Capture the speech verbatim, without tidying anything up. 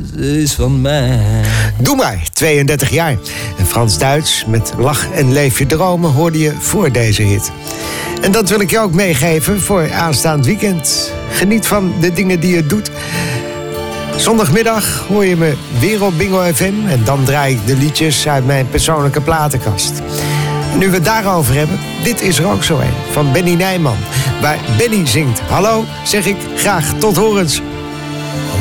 is van mij. Doe maar, tweeëndertig jaar. En Frans-Duits met Lach en Leef je dromen hoorde je voor deze hit. En dat wil ik je ook meegeven voor aanstaand weekend. Geniet van de dingen die je doet. Zondagmiddag hoor je me weer op Bingo F M. En dan draai ik de liedjes uit mijn persoonlijke platenkast. En nu we het daarover hebben, dit is er ook zo een. Van Benny Nijman. Waar Benny zingt hallo, zeg ik graag tot horens.